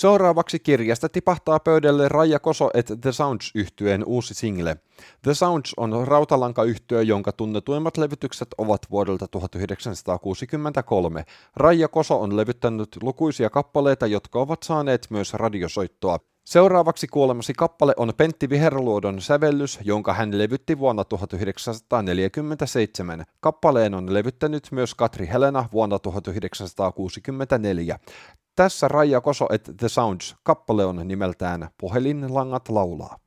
Seuraavaksi kirjasta tipahtaa pöydälle Raija Koso et The Sounds-yhtyeen uusi single. The Sounds on rautalankayhtye, jonka tunnetuimmat levytykset ovat vuodelta 1963. Raija Koso on levyttänyt lukuisia kappaleita, jotka ovat saaneet myös radiosoittoa. Seuraavaksi kuulemasi kappale on Pentti Viherluodon sävellys, jonka hän levytti vuonna 1947. Kappaleen on levyttänyt myös Katri Helena vuonna 1964. Tässä Raija Koso et The Sounds. Kappale on nimeltään Puhelinlangat laulaa.